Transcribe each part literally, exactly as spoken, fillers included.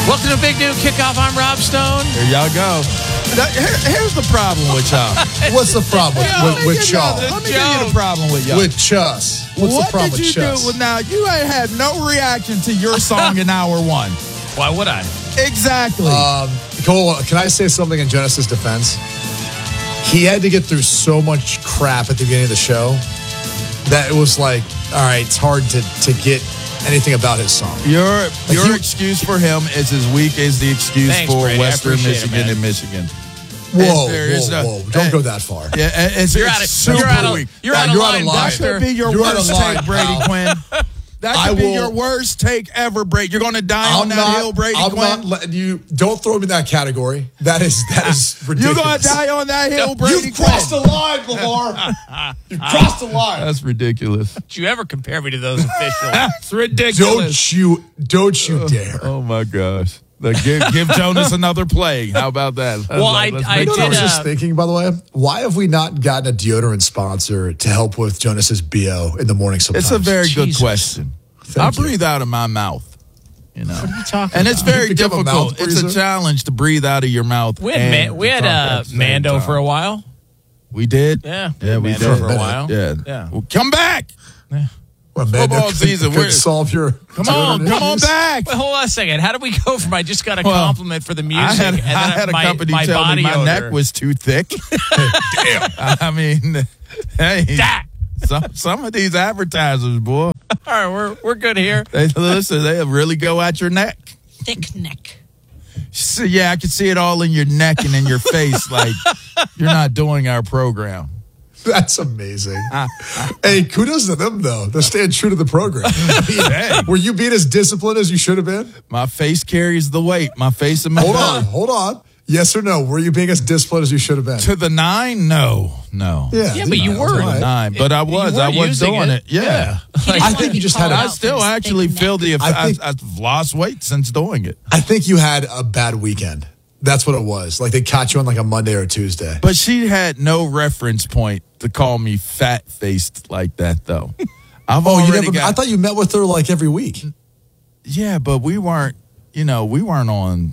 Welcome to Big New Kickoff. I'm Rob Stone. Here y'all go. That, here, here's the problem with y'all. What's the problem Yo, with, with y'all? Let me give you the problem with y'all. With Chus. What's what the problem did with you Chus? do with now? You ain't had no reaction to your song in hour one. Why would I? Exactly. Um, Cole, can I say something in Genesis' defense? He had to get through so much crap at the beginning of the show that it was like, all right, it's hard to, to get anything about his song. Your Like your he- excuse for him is as weak as the excuse Thanks, for Brady. I Western appreciate it, Michigan man. and Michigan. Whoa, There is whoa, a- whoa. Don't eh, go that far. Yeah, it's, You're it's out of- super you're out of- weak. you're Now, out of you're out line, of line. That Buster. could be your You're out worst of line, take, Brady pal. Quinn. That I could be will- your worst take ever, Brady. You're going to die on I'm that not, hill, Brady I'm Quinn. not letting you. Don't throw me in that category. That is that is You're ridiculous. going to die on that hill, Brady You've crossed Quinn. the line, Lamar. You've crossed the line. That's ridiculous. Don't you ever compare me to those officials? That's ridiculous. Don't you? Don't you dare. Oh my gosh! Like, give, give Jonas another play. How about that? Well, I- Let's I make You know what I did, was sure. just uh, thinking, by the way? Why have we not gotten a deodorant sponsor to help with Jonas's B O in the morning sometimes? It's a very good Jesus. question. Thank I you. Uh, breathe out of my mouth. You know, What are you talking and it's about? very You become a difficult. mouth It's a breather? challenge to breathe out of your mouth. We had, and Man, we to had talk uh, at the same Mando time. for a while. We did. Yeah, yeah, we Mando did for a while. Yeah, Yeah. Well, come back. Well, Football couldn't- season, couldn't we're- solve your. Come on, come on back. Wait, hold on a second. How did we go from I just got a Well, compliment for the music I had, and then I had a my, company my tell body me my odor? neck was too thick. Damn. I mean, hey, That. some some of these advertisers, boy, All right, we're we're good here. they listen. They really go at your neck. Thick neck. So, yeah, I can see it all in your neck and in your face. Like you're not doing our program. That's amazing. Hey, kudos to them, though. They're staying true to the program. Hey, Were you being as disciplined as you should have been? my face carries the weight. My face and my Hold belly. on, hold on. Yes or no? Were you being as disciplined as you should have been? To the nine? No, no. Yeah, Yeah, but you that's were. all right. Nine, but I was. were I was using doing it. it. Yeah. I think you just had. I A, still actually feel the. I I think- I've lost weight since doing it. I think you had a bad weekend. That's what it was. Like they caught you on like a Monday or a Tuesday. But she had no reference point to call me fat faced like that, though. I've Oh, you already never. got. I thought you met with her like every week. yeah, but we weren't. You know, we weren't on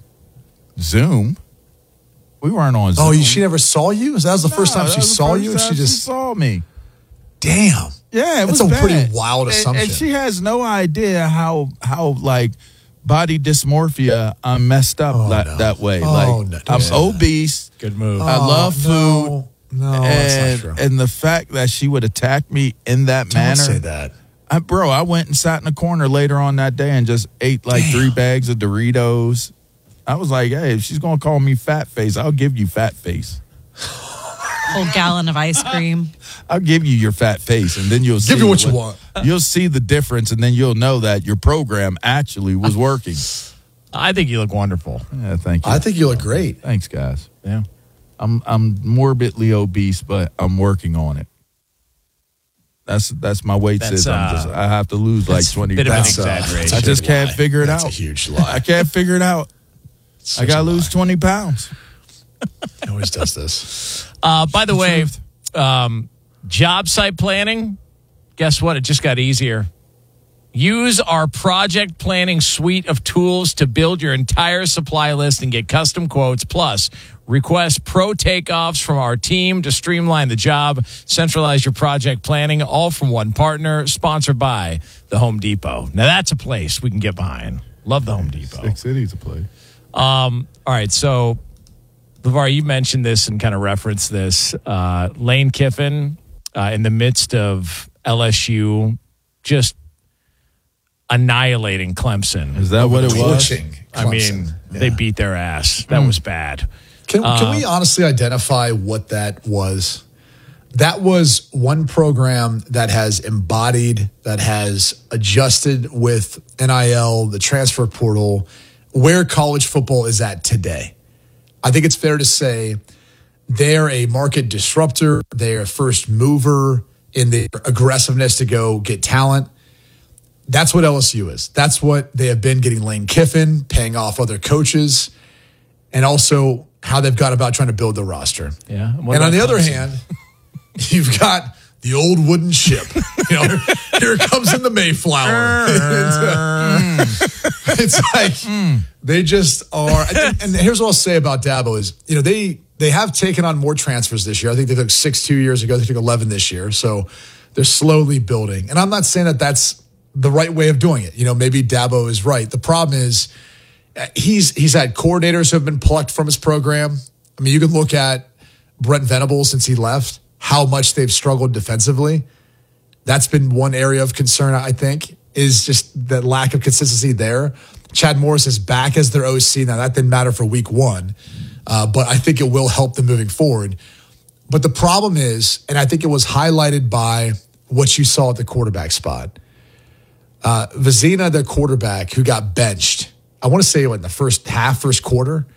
Zoom. We weren't on Zoom. Oh, you, she never saw you. That was the first No, time that she was the saw first you, and time she just. saw me. Damn. Yeah, it That's was a bad. pretty wild And- assumption. And she has no idea how how like body dysmorphia I'm messed up Oh, that, no. that way. Oh, like no, don't I'm say that. obese. Good move. I Oh, love food. No, no that's and, not true. and the fact that she would attack me in that Don't manner. say that. I, bro, I went and sat in a corner later on that day and just ate like Damn. three bags of Doritos. I was like, hey, if she's going to call me fat face, I'll give you fat face. Whole gallon of ice cream. I'll give you your fat face, and then you'll see Give you what you want. You'll see the difference, and then you'll know that your program actually was working. I think you look wonderful. Yeah, thank you. I think you look great. Thanks, guys. Yeah. I'm I'm morbidly obese, but I'm working on it. That's that's my weight That's, system. uh, just, I have to lose like twenty bit of an pounds. That's, uh, exaggeration. I just Huge can't lie. figure it That's out. a huge I lie. can't figure it out. I Such gotta a lose lie. twenty pounds. He always does this. Uh, by the way, um, job site planning, guess what? It just got easier. Use our project planning suite of tools to build your entire supply list and get custom quotes. Plus, request pro takeoffs from our team to streamline the job. Centralize your project planning, all from one partner, sponsored by the Home Depot. Now, that's a place we can get behind. Love the Home Depot. Big cities to play. Um, all right, so LeVar, you mentioned this and kind of referenced this. Uh, Lane Kiffin, uh, in the midst of L S U, just annihilating Clemson. Is that what it was? Torching I mean, Clemson. they Yeah. beat their ass. That was bad. Can, can we honestly identify what that was? That was one program that has embodied, that has adjusted with N I L, the transfer portal, where college football is at today. I think it's fair to say they're a market disruptor. They're a first mover in the aggressiveness to go get talent. That's what L S U is. That's what they have been, getting Lane Kiffin, paying off other coaches, and also how they've got about trying to build the roster. Yeah. And on the other hand, you've got the old wooden ship. You know, here it comes in the Mayflower. it's, it's like mm. they just are. And, and here's what I'll say about Dabo is, you know, they they have taken on more transfers this year. I think they took six two years ago. They took eleven this year. So they're slowly building. And I'm not saying that that's the right way of doing it. You know, maybe Dabo is right. The problem is he's he's had coordinators who have been plucked from his program. I mean, you can look at Brent Venables since he left, how much they've struggled defensively. That's been one area of concern, I think, is just the lack of consistency there. Chad Morris is back as their O C. Now, that didn't matter for week one, uh, but I think it will help them moving forward. But the problem is, and I think it was highlighted by what you saw at the quarterback spot, uh, Vizina, the quarterback who got benched, I want to say what, in the first half, first quarter,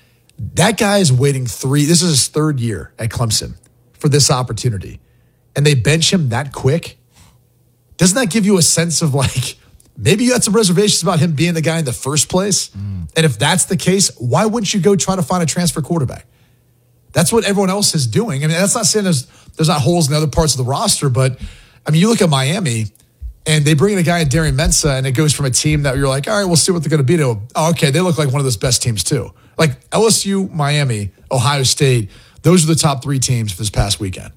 that guy is waiting three, this is his third year at Clemson for this opportunity. And they bench him that quick. Doesn't that give you a sense of like, maybe you had some reservations about him being the guy in the first place? Mm. And if that's the case, why wouldn't you go try to find a transfer quarterback? That's what everyone else is doing. I mean, that's not saying there's there's not holes in the other parts of the roster, but I mean, you look at Miami and they bring in a guy in Darian Mensah and it goes from a team that you're like, all right, we'll see what they're going to be to, oh, okay, they look like one of those best teams too. Like L S U, Miami, Ohio State, those are the top three teams for this past weekend.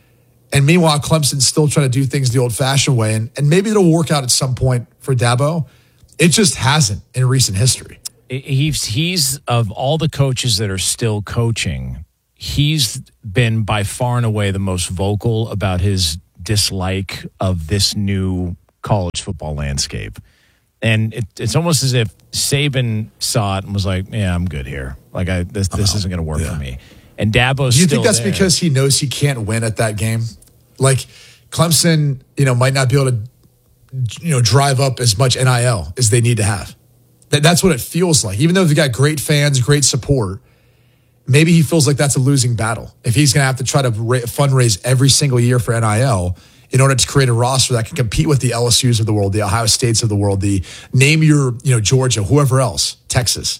And meanwhile, Clemson's still trying to do things the old-fashioned way, and, and maybe it'll work out at some point for Dabo. It just hasn't in recent history. He's, he's of all the coaches that are still coaching, he's been by far and away the most vocal about his dislike of this new college football landscape. And it, it's almost as if Saban saw it and was like, yeah, I'm good here. Like, I this, this isn't going to work yeah. for me. And Dabo's Do you still think that's there. because he knows he can't win at that game? Like, Clemson, you know, might not be able to, you know, drive up as much N I L as they need to have. That, that's what it feels like. Even though they've got great fans, great support, maybe he feels like that's a losing battle. If he's going to have to try to ra- fundraise every single year for N I L in order to create a roster that can compete with the L S Us of the world, the Ohio States of the world, the name your, you know, Georgia, whoever else, Texas.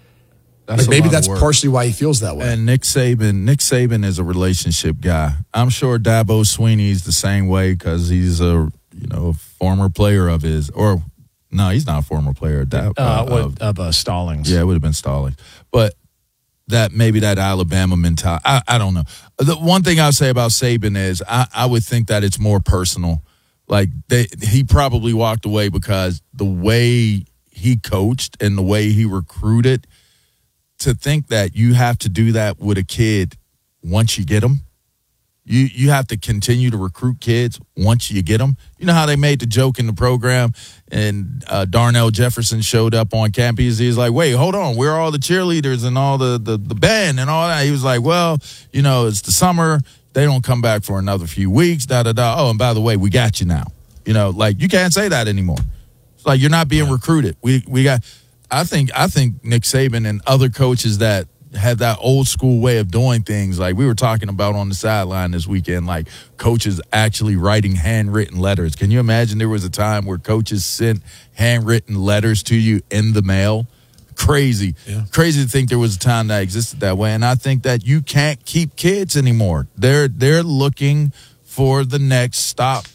That's Like maybe a lot that's of work. partially why he feels that way. And Nick Saban, Nick Saban is a relationship guy. I'm sure Dabo Sweeney's the same way because he's a you know a former player of his. Or no, he's not a former player of Dabo. Uh, what, of uh, Stallings. Yeah, it would have been Stallings. But that maybe that Alabama mentality. I, I don't know. The one thing I'll say about Saban is I, I would think that it's more personal. Like they, he probably walked away because the way he coached and the way he recruited. To think that you have to do that with a kid once you get them, you you have to continue to recruit kids once you get them. You know how they made the joke in the program, and uh, Darnell Jefferson showed up on campus. He's like, "Wait, hold on, where are all the cheerleaders and all the, the the band and all that?" He was like, "Well, you know, it's the summer. They don't come back for another few weeks." Da da da. Oh, and by the way, we got you now. You know, like you can't say that anymore. It's like you're not being recruited. We we got. I think I think Nick Saban and other coaches that have that old school way of doing things, like we were talking about on the sideline this weekend, like coaches actually writing handwritten letters. Can you imagine there was a time where coaches sent handwritten letters to you in the mail? Crazy. Yeah. Crazy to think there was a time that existed that way. And I think that you can't keep kids anymore. They're they're looking for the next stop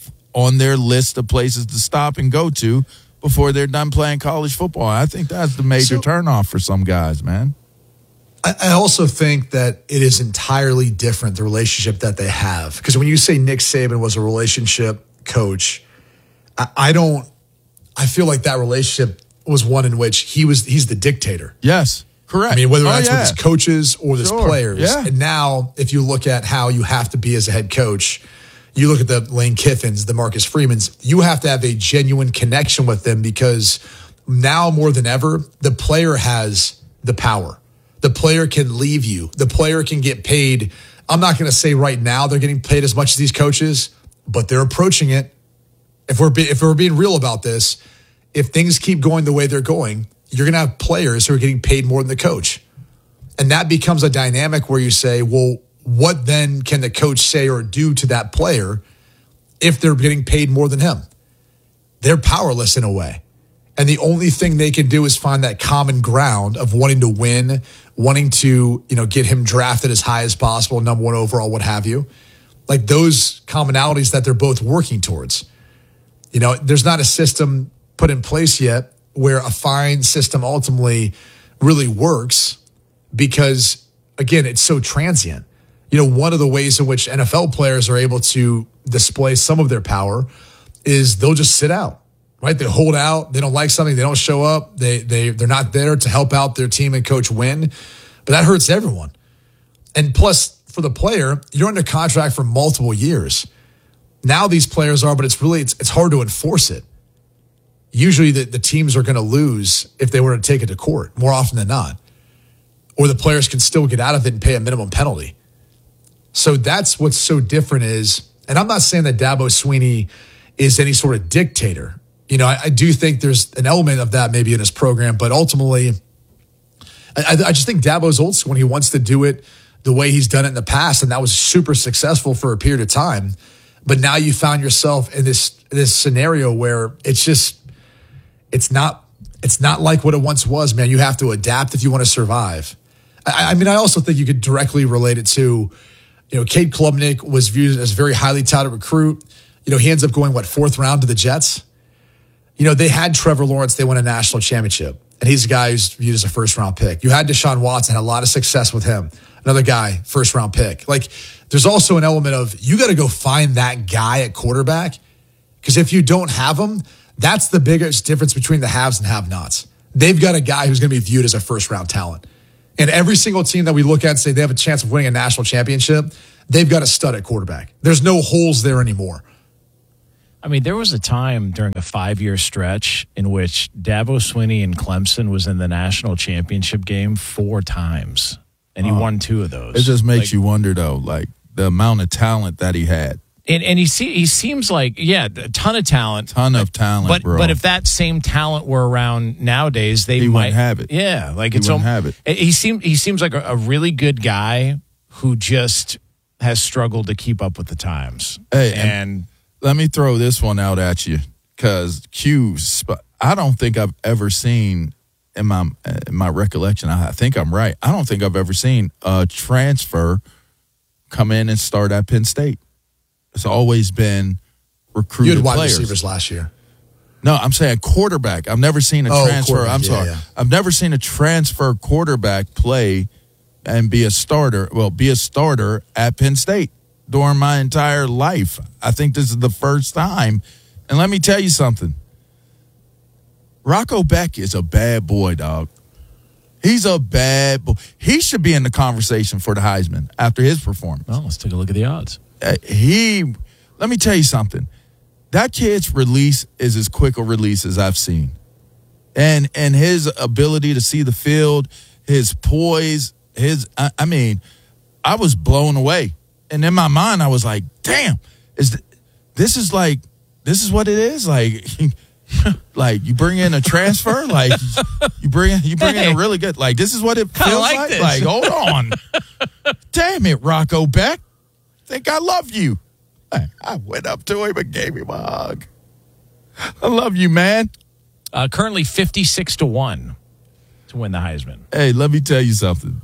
on their list of places to stop and go to before they're done playing college football. I think that's the major so, turnoff for some guys, man. I, I also think that it is entirely different, the relationship that they have. Because when you say Nick Saban was a relationship coach, I, I don't, I feel like that relationship was one in which he was, he's the dictator. Yes, correct. I mean, whether oh, that's yeah. with his coaches or his sure. players. Yeah. And now, if you look at how you have to be as a head coach, you look at the Lane Kiffins, the Marcus Freemans, you have to have a genuine connection with them because now more than ever, the player has the power. The player can leave you. The player can get paid. I'm not going to say right now they're getting paid as much as these coaches, but they're approaching it. If we're be, if we're being real about this, if things keep going the way they're going, you're going to have players who are getting paid more than the coach. And that becomes a dynamic where you say, well, what then can the coach say or do to that player if they're getting paid more than him? They're powerless in a way. And the only thing they can do is find that common ground of wanting to win, wanting to, you know, get him drafted as high as possible, number one overall, what have you. like those commonalities that they're both working towards. You know, there's not a system put in place yet where a fine system ultimately really works because, again, it's so transient. You know, one of the ways in which N F L players are able to display some of their power is they'll just sit out, right? They hold out. They don't like something. They don't show up. They, they, they're not there to help out their team and coach win. But that hurts everyone. And plus, for the player, you're under contract for multiple years. Now these players are, but it's really, it's, it's hard to enforce it. Usually the, the teams are going to lose if they were to take it to court, more often than not. Or the players can still get out of it and pay a minimum penalty. So that's what's so different is, and I'm not saying that Dabo Swinney is any sort of dictator. You know, I, I do think there's an element of that maybe in his program, but ultimately, I, I just think Dabo's old school and he wants to do it the way he's done it in the past, and that was super successful for a period of time. But now you found yourself in this this scenario where it's just it's not it's not like what it once was, man. You have to adapt if you want to survive. I, I mean, I also think you could directly relate it to, you know, Cade Klubnik was viewed as a very highly touted recruit. You know, he ends up going, what, fourth round to the Jets? You know, they had Trevor Lawrence. They won a national championship, and he's a guy who's viewed as a first-round pick. You had Deshaun Watson, had a lot of success with him. Another guy, first-round pick. Like, there's also an element of you got to go find that guy at quarterback, because if you don't have him, that's the biggest difference between the haves and have-nots. They've got a guy who's going to be viewed as a first-round talent. And every single team that we look at and say they have a chance of winning a national championship, they've got a stud at quarterback. There's no holes there anymore. I mean, there was a time during a five-year stretch in which Dabo Swinney and Clemson was in the national championship game four times, and he uh, won two of those. It just makes like, you wonder, though, like the amount of talent that he had. And, and he see, he seems like, yeah, a ton of talent. Ton of talent, but, bro. But if that same talent were around nowadays, they he might wouldn't have it. Yeah, like he it's wouldn't al- have it. He seems he seems like a, a really good guy who just has struggled to keep up with the times. Hey, and, and let me throw this one out at you, because Q, I don't think I've ever seen in my in my recollection. I think I'm right. I don't think I've ever seen a transfer come in and start at Penn State. It's always been recruited you had wide players. receivers last year. No, I'm saying quarterback. I've never seen a oh, transfer. I'm yeah, sorry. Yeah. I've never seen a transfer quarterback play and be a starter. Well, be a starter at Penn State during my entire life. I think this is the first time. And let me tell you something. Rocco Beck is a bad boy, dog. He's a bad boy. He should be in the conversation for the Heisman after his performance. Well, let's take a look at the odds. Uh, he, let me tell you something. That kid's release is as quick a release as I've seen. And and his ability to see the field, his poise, his, I, I mean, I was blown away. And in my mind, I was like, damn, is th- this is like, this is what it is? Like, like you bring in a transfer, like you bring you bring hey, in a really good, like this is what it feels like. Like, like hold on. Damn it, Rocco Beck. Think I love you. I, I went up to him and gave him a hug. I love you, man. Uh, currently fifty-six to one to win the Heisman. Hey, let me tell you something.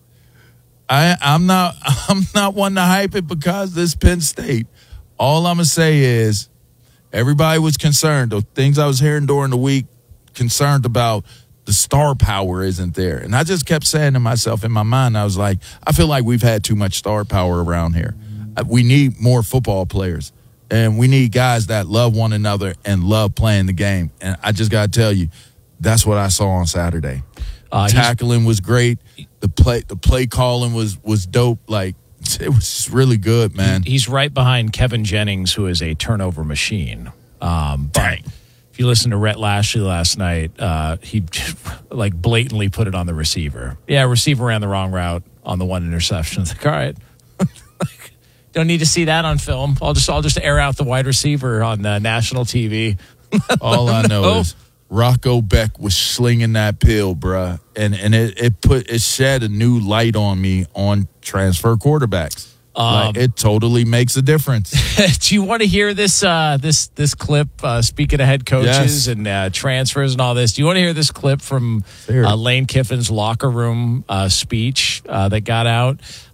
I, I'm not I'm not one to hype it because this Penn State. All I'm going to say is everybody was concerned. The things I was hearing during the week, concerned about the star power isn't there. And I just kept saying to myself in my mind, I was like, I feel like we've had too much star power around here. We need more football players. And we need guys that love one another and love playing the game. And I just got to tell you, that's what I saw on Saturday. Uh, Tackling was great. The play the play calling was was dope. Like, it was really good, man. He's right behind Kevin Jennings, who is a turnover machine. Um, but Dang. If you listen to Rhett Lashley last night, uh, he like blatantly put it on the receiver. Yeah, receiver ran the wrong route on the one interception. It's like, all right. Don't need to see that on film. I'll just I'll just air out the wide receiver on uh, national T V. All I know is Rocco Beck was slinging that pill, bruh. And and it, it put it shed a new light on me on transfer quarterbacks. Um, like, it totally makes a difference. Do you want to hear this uh, this this clip? Uh, speaking of head coaches yes. and uh, transfers and all this, do you want to hear this clip from uh, Lane Kiffin's locker room uh, speech uh, that got out?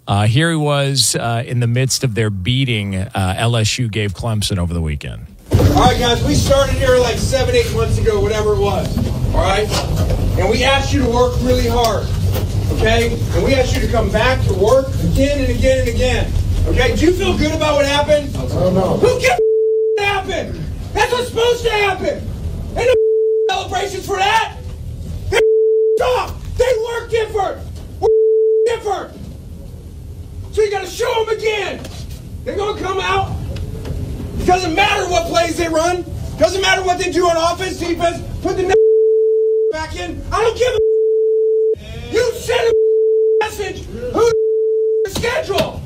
Uh, here he was uh, in the midst of their beating uh, L S U gave Clemson over the weekend. All right, guys, we started here like seven, eight months ago, whatever it was, all right? And we asked you to work really hard, okay? And we asked you to come back to work again and again and again, okay? Do you feel good about what happened? I don't know. Who gives a what happened? That's what's supposed to happen. Ain't no celebrations for that. They talk. They work different. We're different. So you got to show them again. They're going to come out. It doesn't matter what plays they run. Doesn't matter what they do on offense, defense. Put the back in. I don't give a. You send a message. Who the schedule?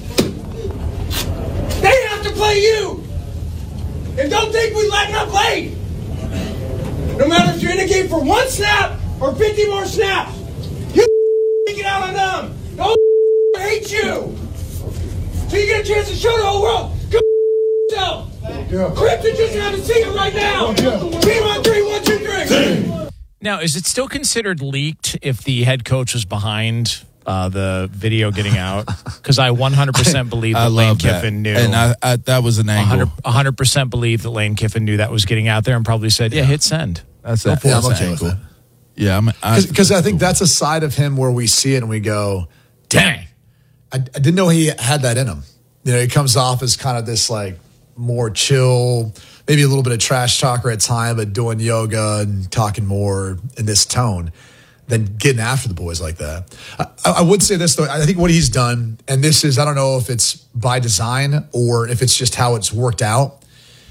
They have to play you. And don't think we lighten up late. No matter if you're in a game for one snap or fifty more snaps, you take it out on them. Don't hate you. So you get a chance to show the whole world. Go yourself. Crypto just haven't seen it right now. Team on three, one, two, three. Now, is it still considered leaked if the head coach was behind uh, the video getting out? Because I one hundred percent believe that Lane Kiffin that. knew. And I, I, that was an angle. one hundred percent believe that Lane Kiffin knew that was getting out there and probably said, yeah, yeah hit send. That's it. Yeah, I'm okay with that. Yeah, because I, I think that's a side of him where we see it and we go, dang, I, I didn't know he had that in him. You know, he comes off as kind of this like more chill, maybe a little bit of trash talker at time, but doing yoga and talking more in this tone than getting after the boys like that. I, I would say this though, I think what he's done, and this is, I don't know if it's by design or if it's just how it's worked out.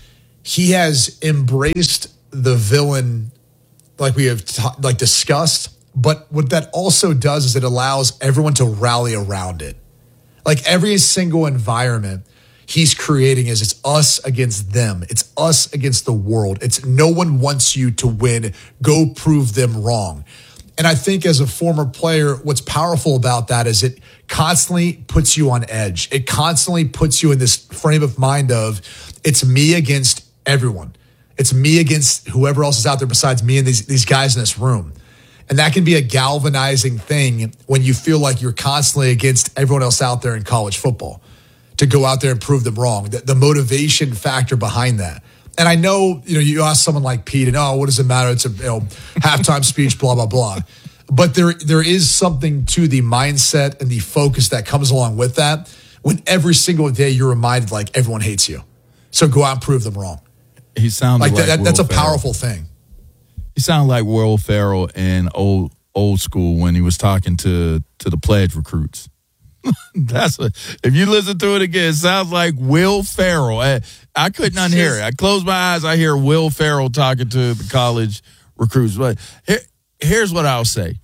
He has embraced the villain like we have t- like discussed, but what that also does is it allows everyone to rally around it. Like every single environment he's creating is it's us against them. It's us against the world. It's no one wants you to win. Go prove them wrong. And I think as a former player, what's powerful about that is it constantly puts you on edge. It constantly puts you in this frame of mind of it's me against everyone. It's me against whoever else is out there besides me and these, these guys in this room. And that can be a galvanizing thing when you feel like you're constantly against everyone else out there in college football to go out there and prove them wrong. The, the motivation factor behind that. And I know, you know, you ask someone like Pete and, oh, what does it matter? It's a you know, halftime speech, blah, blah, blah. But there, there is something to the mindset and the focus that comes along with that when every single day you're reminded like everyone hates you. So go out and prove them wrong. He sounded like, like that, Will that's a Ferrell. powerful thing. He sounded like Will Ferrell in old old school when he was talking to to the pledge recruits. That's a, if you listen to it again, it sounds like Will Ferrell. I, I couldn't unhear it. I close my eyes, I hear Will Ferrell talking to the college recruits. But here, here's what I'll say.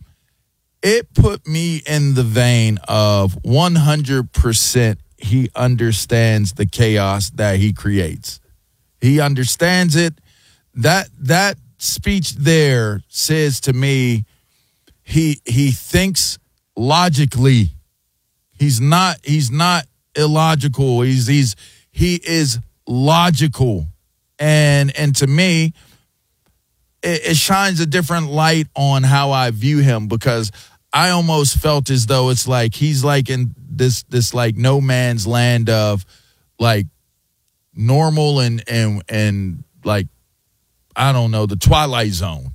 It put me in the vein of one hundred percent he understands the chaos that he creates. He understands it. That that speech there says to me he he thinks logically. He's not he's not illogical. He's he's he is logical. And and to me it, it shines a different light on how I view him, because I almost felt as though it's like he's like in this this like no man's land of like normal and and and like I don't know, the Twilight Zone.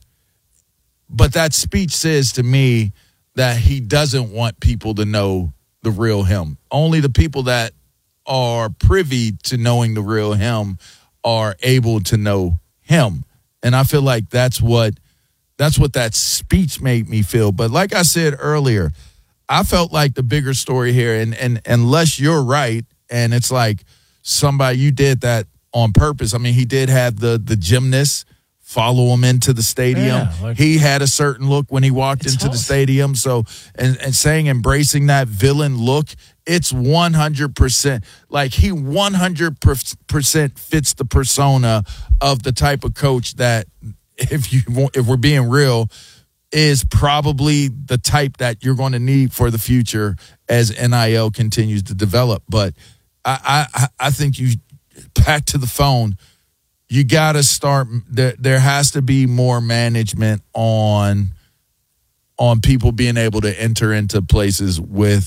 But that speech says to me that he doesn't want people to know the real him. Only the people that are privy to knowing the real him are able to know him. And I feel like that's what that's what that speech made me feel. But like I said earlier, I felt like the bigger story here, and and unless you're right, and it's like somebody, you did that on purpose. I mean, he did have the the gymnast follow him into the stadium. Yeah, like, he had a certain look when he walked into tough. the stadium. So, and, and saying embracing that villain look, it's one hundred percent. Like he one hundred percent fits the persona of the type of coach that, if you if we're being real, is probably the type that you're going to need for the future as N I L continues to develop. But I I, I think you back to the phone. You got to start. There, there has to be more management on on people being able to enter into places with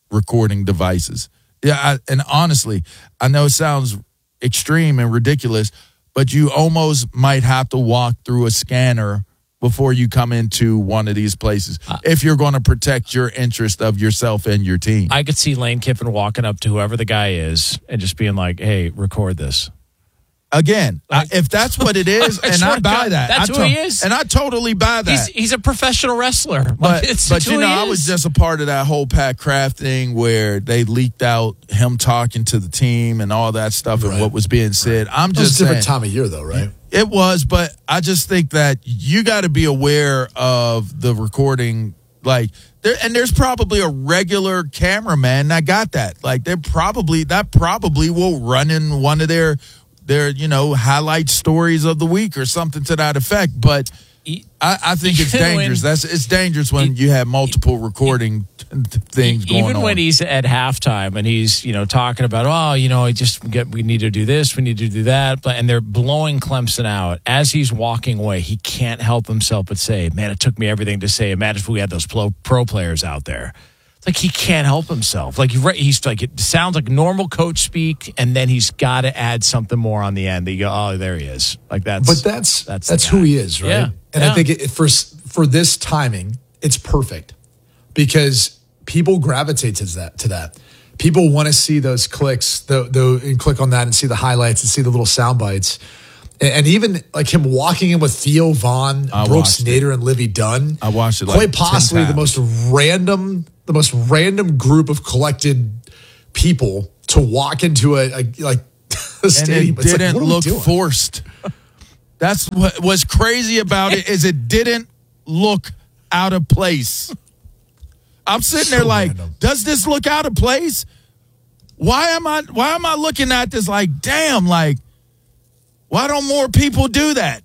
recording devices. Yeah, I, and honestly, I know it sounds extreme and ridiculous, but you almost might have to walk through a scanner before you come into one of these places uh, if you're going to protect your interest of yourself and your team. I could see Lane Kiffin walking up to whoever the guy is and just being like, hey, record this. Again, I, if that's what it is, and I buy God, that. That's I who to- he is. And I totally buy that. He's, he's a professional wrestler. But, it's, but it's you know, I is. was just a part of that whole Pat Kraft thing where they leaked out him talking to the team and all that stuff right. and what was being said. I'm it just was a different saying, time of year, though, right? It was, but I just think that you got to be aware of the recording. Like, there, and there's probably a regular cameraman that got that. Like, they're probably, that probably will run in one of their their, you know, highlight stories of the week or something to that effect. But I, I think it's dangerous. when, That's it's dangerous when it, you have multiple recording things going on. Even when he's at halftime and he's, you know, talking about, oh, you know, I just get, we need to do this, we need to do that, but and they're blowing Clemson out. As he's walking away, he can't help himself but say, man, it took me everything to say. Imagine if we had those pro, pro players out there. Like he can't help himself. Like he's like it sounds like normal coach speak, and then he's got to add something more on the end. That you go, oh, there he is. Like that's but that's that's, that's who he is, right? Yeah. And yeah. I think it, for for this timing, it's perfect because people gravitate to that. To that, people want to see those clicks, the, the and click on that and see the highlights and see the little sound bites. And, and even like him walking in with Theo Vaughn, I Brooks it. Nader, and Livy Dunn. I watched it. Quite like possibly the most random. The most random group of collected people to walk into a, a like a stadium. And it didn't like, look forced. That's what was crazy about it is it didn't look out of place. I'm sitting so there like, random. Does this look out of place? Why am I why am I looking at this like, damn, like, why don't more people do that?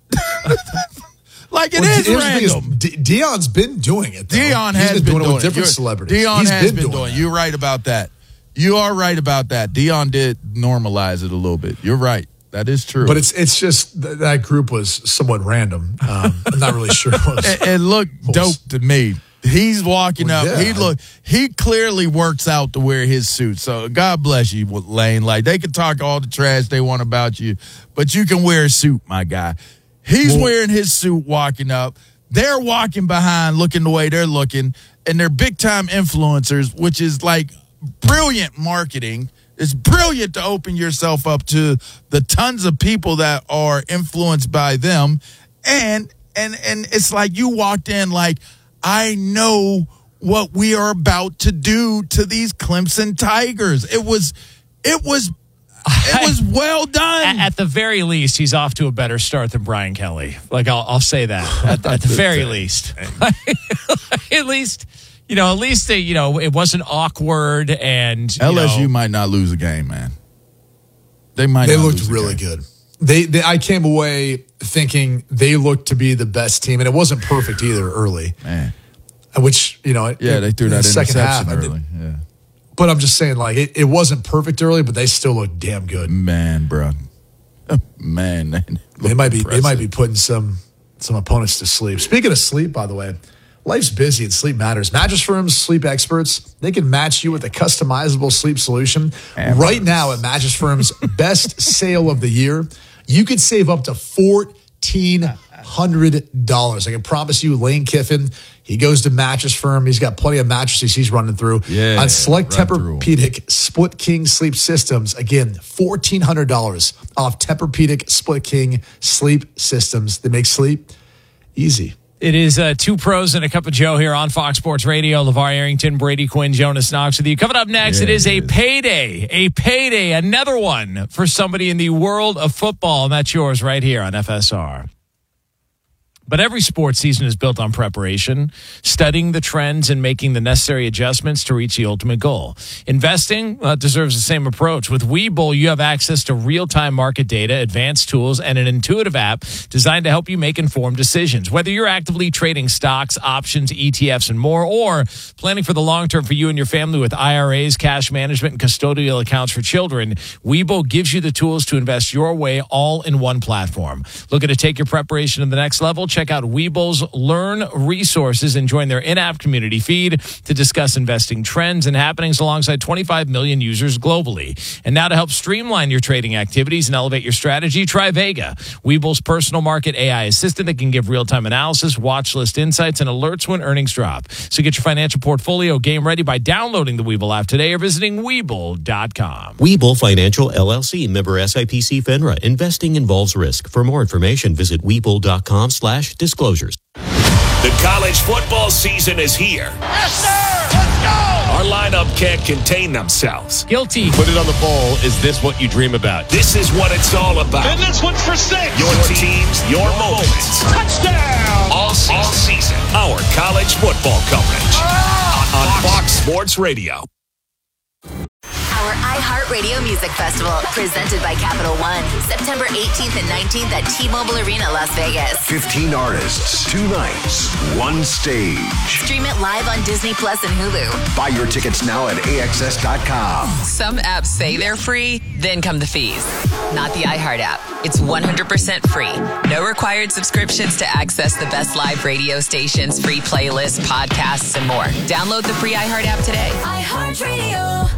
Like it well, is random. De- Deion's been doing it. Though. Deion He's has been, been doing, doing it with different You're, celebrities. Deion He's has been, been doing, doing. it. You're right about that. You are right about that. Deion did normalize it a little bit. You're right. That is true. But it's it's just th- that group was somewhat random. Um, I'm not really sure. It, was, it, it looked was, dope to me. He's walking well, up. Yeah. He look. He clearly works out to wear his suit. So God bless you, Lane. Like they can talk all the trash they want about you, but you can wear a suit, my guy. He's well, wearing his suit, walking up. They're walking behind, looking the way they're looking, and they're big-time influencers, which is like brilliant marketing. It's brilliant to open yourself up to the tons of people that are influenced by them. And and and it's like you walked in like, I know what we are about to do to these Clemson Tigers. It was it was It was well done. At, at the very least, he's off to a better start than Brian Kelly. Like I'll, I'll say that. At, at the very least, at least you know, at least they, you know, it wasn't awkward. And L S U know, might not lose a game, man. They might. They not looked lose a really game. good. They, they, I came away thinking they looked to be the best team, and it wasn't perfect either early. Man, which you know, yeah, it, they threw that the second interception half, early. Yeah. But I'm just saying, like, it, it wasn't perfect early, but they still look damn good. Man, bro. Man, they, they might be impressive. they might be putting some some opponents to sleep. Speaking of sleep, by the way, life's busy and sleep matters. Mattress Firm's sleep experts, they can match you with a customizable sleep solution. And right now at Mattress Firm's best sale of the year, you could save up to fourteen hundred dollars. I can promise you, Lane Kiffin, he goes to Mattress Firm. He's got plenty of mattresses he's running through. Yeah, on select run Tempur-Pedic Split King sleep systems. Again, fourteen hundred dollars off Tempur-Pedic Split King sleep systems. They make sleep easy. It is uh, two pros and a cup of Joe here on Fox Sports Radio. LeVar Arrington, Brady Quinn, Jonas Knox with you. Coming up next, yeah, it is it a is. payday, a payday, another one for somebody in the world of football, and that's yours right here on F S R. But every sports season is built on preparation, studying the trends, and making the necessary adjustments to reach the ultimate goal. Investing uh, deserves the same approach. With Webull, you have access to real-time market data, advanced tools, and an intuitive app designed to help you make informed decisions. Whether you're actively trading stocks, options, E T Fs, and more, or planning for the long term for you and your family with I R As, cash management, and custodial accounts for children, Webull gives you the tools to invest your way all in one platform. Looking to take your preparation to the next level? Check check out Weeble's Learn resources and join their in-app community feed to discuss investing trends and happenings alongside twenty-five million users globally. And now to help streamline your trading activities and elevate your strategy, try Vega, Weeble's personal market A I assistant that can give real-time analysis, watch list insights, and alerts when earnings drop. So get your financial portfolio game ready by downloading the Weeble app today or visiting Weeble dot com. Weeble Financial, L L C, member S I P C FINRA. Investing involves risk. For more information, visit Weeble.com slash disclosures. The college football season is here. Yes, sir! Let's go! Our lineup can't contain themselves. Guilty. Put it on the ball. Is this what you dream about? This is what it's all about. And this one's for six. Your teams, your moments. Touchdown! All season. All season. Our college football coverage. Oh! On, on Fox Sports Radio. Our iHeartRadio Music Festival, presented by Capital One, September eighteenth and nineteenth at T-Mobile Arena, Las Vegas. fifteen artists, two nights, one stage. Stream it live on Disney Plus and Hulu. Buy your tickets now at A X S dot com. Some apps say they're free, then come the fees. Not the iHeart app. It's one hundred percent free. No required subscriptions to access the best live radio stations, free playlists, podcasts, and more. Download the free iHeart app today. iHeartRadio.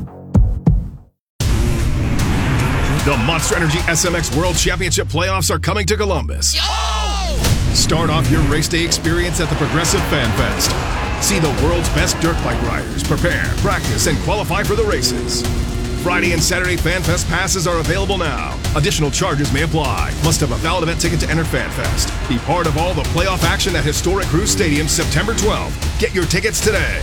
The Monster Energy S M X World Championship playoffs are coming to Columbus. Oh! Start off your race day experience at the Progressive Fan Fest. See the world's best dirt bike riders prepare, practice, and qualify for the races. Friday and Saturday Fan Fest passes are available now. Additional charges may apply. Must have a valid event ticket to enter Fan Fest. Be part of all the playoff action at historic Cruz Stadium September twelfth. Get your tickets today.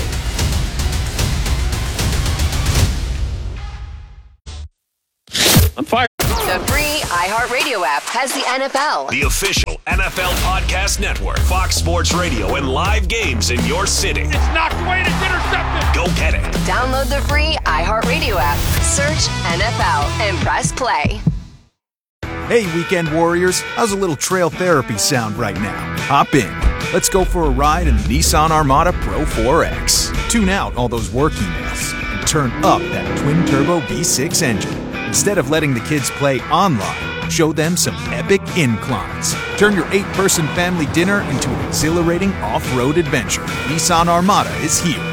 I'm fired. The free iHeartRadio app has the N F L. The official N F L podcast network. Fox Sports Radio and live games in your city. It's knocked away and it's intercepted. Go get it. Download the free iHeartRadio app. Search N F L and press play. Hey, Weekend Warriors. How's a little trail therapy sound right now? Hop in. Let's go for a ride in the Nissan Armada Pro four X. Tune out all those work emails and turn up that twin-turbo V six engine. Instead of letting the kids play online, show them some epic inclines. Turn your eight-person family dinner into an exhilarating off-road adventure. Nissan Armada is here.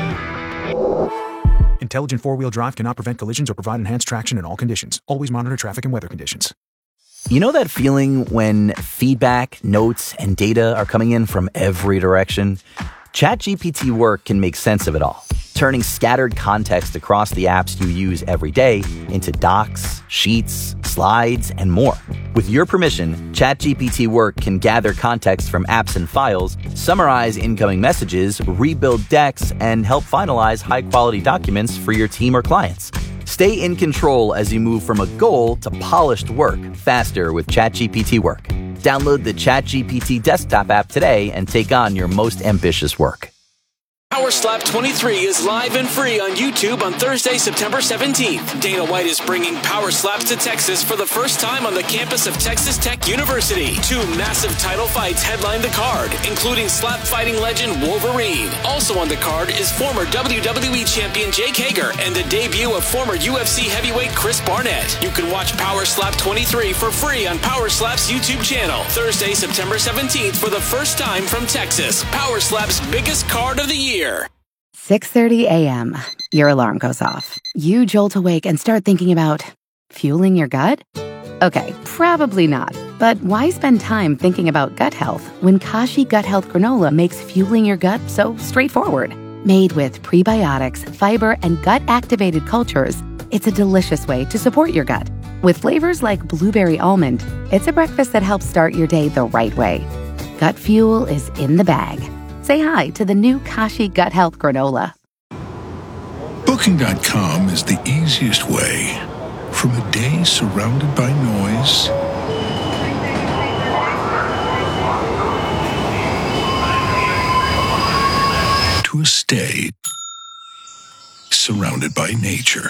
Intelligent four-wheel drive cannot prevent collisions or provide enhanced traction in all conditions. Always monitor traffic and weather conditions. You know that feeling when feedback, notes, and data are coming in from every direction? ChatGPT Work can make sense of it all, turning scattered context across the apps you use every day into docs, sheets, slides, and more. With your permission, ChatGPT Work can gather context from apps and files, summarize incoming messages, rebuild decks, and help finalize high-quality documents for your team or clients. Stay in control as you move from a goal to polished work faster with ChatGPT Work. Download the ChatGPT desktop app today and take on your most ambitious work. Power Slap twenty-three is live and free on YouTube on Thursday, September seventeenth. Dana White is bringing Power Slaps to Texas for the first time on the campus of Texas Tech University. Two massive title fights headline the card, including slap fighting legend Wolverine. Also on the card is former W W E champion Jake Hager and the debut of former U F C heavyweight Chris Barnett. You can watch Power Slap twenty-three for free on Power Slap's YouTube channel. Thursday, September seventeenth for the first time from Texas. Power Slap's biggest card of the year. six thirty a.m. Your alarm goes off. You jolt awake and start thinking about fueling your gut? Okay, probably not. But why spend time thinking about gut health when Kashi Gut Health Granola makes fueling your gut so straightforward? Made with prebiotics, fiber, and gut-activated cultures, it's a delicious way to support your gut. With flavors like blueberry almond, it's a breakfast that helps start your day the right way. Gut fuel is in the bag. Say hi to the new Kashi Gut Health Granola. Booking dot com is the easiest way. From a day surrounded by noise to a stay surrounded by nature.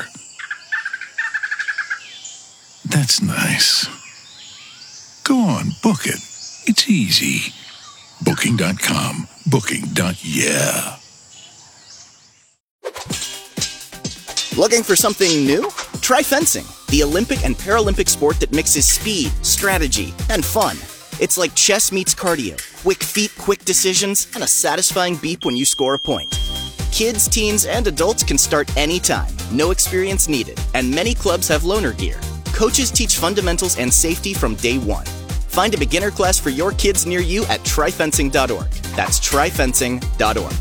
That's nice. Go on, book it. It's easy. Booking dot com. Booking. Yeah. Looking for something new? Try fencing, the Olympic and Paralympic sport that mixes speed, strategy, and fun. It's like chess meets cardio. Quick feet, quick decisions, and a satisfying beep when you score a point. Kids, teens, and adults can start anytime. No experience needed. And many clubs have loaner gear. Coaches teach fundamentals and safety from day one. Find a beginner class for your kids near you at tri fencing dot org. That's tri fencing dot org.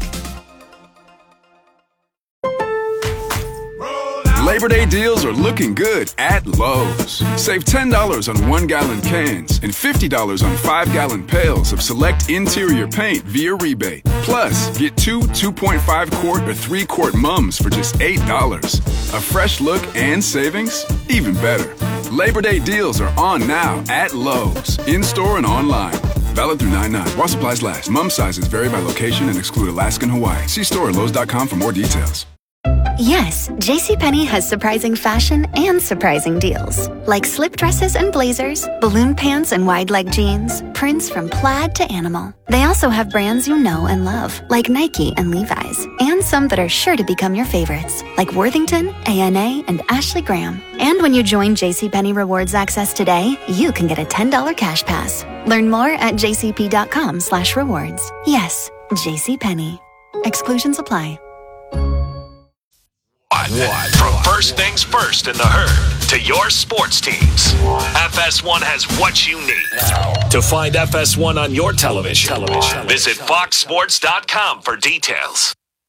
Labor Day deals are looking good at Lowe's. Save ten dollars on one-gallon cans and fifty dollars on five-gallon pails of select interior paint via rebate. Plus, get two two point five quart or three quart mums for just eight dollars. A fresh look and savings? Even better. Labor Day deals are on now at Lowe's, in-store and online. Valid through nine nine. While supplies last. Mum sizes vary by location and exclude Alaska and Hawaii. See store at lowes dot com for more details. Yes, JCPenney has surprising fashion and surprising deals. Like slip dresses and blazers, balloon pants and wide leg jeans, prints from plaid to animal. They also have brands you know and love, like Nike and Levi's, and some that are sure to become your favorites, like Worthington, A N A, and Ashley Graham. And when you join JCPenney Rewards Access today, you can get a ten dollars cash pass. Learn more at jcp.com slash rewards. Yes, JCPenney. Exclusions apply. What? From first things first in the herd to your sports teams, F S one has what you need. To find F S one on your television, television. Visit fox sports dot com for details.